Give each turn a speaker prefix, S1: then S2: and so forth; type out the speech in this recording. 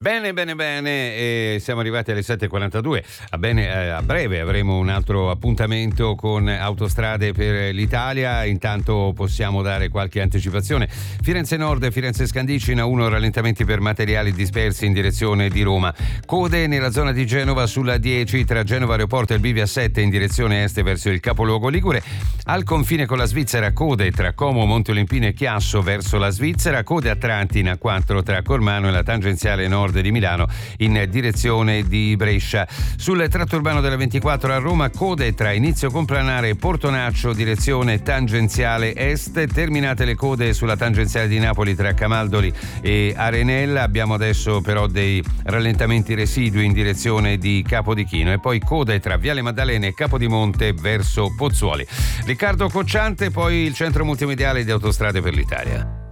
S1: Bene, bene, bene, e siamo arrivati alle 7:42. A breve avremo un altro appuntamento con Autostrade per l'Italia. Intanto possiamo dare qualche anticipazione. Firenze Nord e Firenze Scandicina, 1 rallentamenti per materiali dispersi in direzione di Roma. Code nella zona di Genova sulla 10 tra Genova Aeroporto e il Bivia 7 in direzione est verso il capoluogo ligure. Al confine con la Svizzera, code tra Como, Monte Olimpino e Chiasso verso la Svizzera. Code a tratti in A4 tra Cormano e la tangenziale nord di Milano in direzione di Brescia. Sul tratto urbano della 24 a Roma, code tra Inizio Complanare e Portonaccio direzione tangenziale est. Terminate le code sulla tangenziale di Napoli tra Camaldoli e Arenella. Abbiamo adesso però dei rallentamenti residui in direzione di Capodichino e poi code tra Viale Maddalena e Capodimonte verso Pozzuoli. Riccardo Cocciante, poi il centro multimediale di Autostrade per l'Italia.